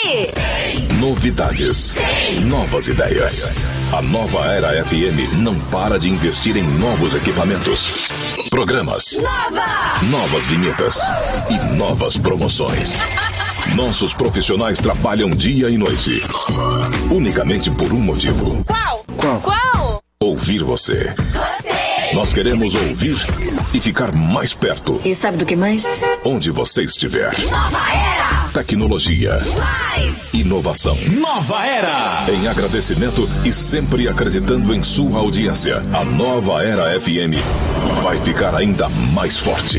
quê? Novidades. Novas ideias. A Nova Era FM não para de investir em novos equipamentos. Programas. Novas vinhetas. E novas promoções. Nossos profissionais trabalham dia e noite. Unicamente por um motivo. Qual? Ouvir você. Gostei. Nós queremos ouvir e ficar mais perto. E sabe do que mais? Onde você estiver. Nova Era. Tecnologia. Inovação. Nova Era. Em agradecimento e sempre acreditando em sua audiência, a Nova Era FM vai ficar ainda mais forte.